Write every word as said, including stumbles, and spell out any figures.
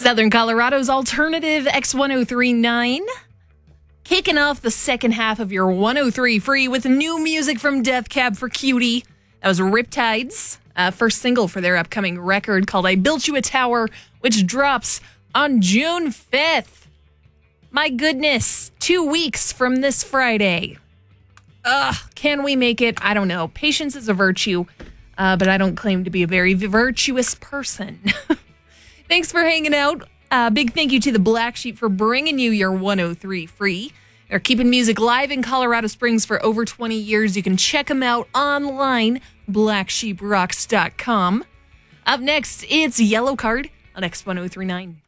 Southern Colorado's alternative X ten thirty-nine. Kicking off the second half of your one oh three Free with new music from Death Cab for Cutie. That was Riptides, uh, first single for their upcoming record called I Built You a Tower, which drops on June fifth. My goodness, two weeks from this Friday. Ugh, can we make it? I don't know. Patience is a virtue, uh, but I don't claim to be a very virtuous person. Thanks for hanging out. Uh, big thank you to the Black Sheep for bringing you your one oh three Free. They're keeping music live in Colorado Springs for over twenty years. You can check them out online, black sheep rocks dot com. Up next, it's Yellow Card on X ten thirty-nine.